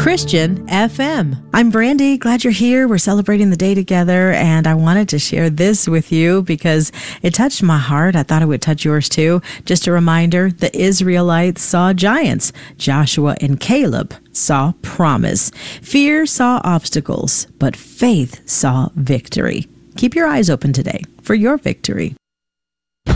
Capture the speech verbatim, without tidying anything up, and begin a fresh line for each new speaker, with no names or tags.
Christian F M.
I'm Brandy. Glad you're here. We're celebrating the day together, and I wanted to share this with you because it touched my heart. I thought it would touch yours too. Just a reminder, the Israelites saw giants. Joshua and Caleb saw promise. Fear saw obstacles, but faith saw victory. Keep your eyes open today for your victory.